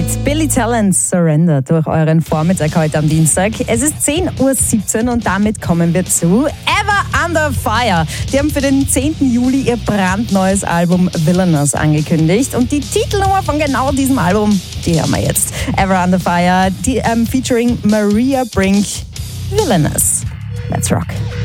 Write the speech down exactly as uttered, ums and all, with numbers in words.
Billy Talent, Surrender durch euren Vormittag heute am Dienstag. Es ist zehn Uhr siebzehn und damit kommen wir zu Ever Under Fire. Die haben für den zehnten Juli ihr brandneues Album Villainous angekündigt und die Titelnummer von genau diesem Album, die hören wir jetzt. Ever Under Fire, die, ähm, featuring Maria Brink, Villainous. Let's rock.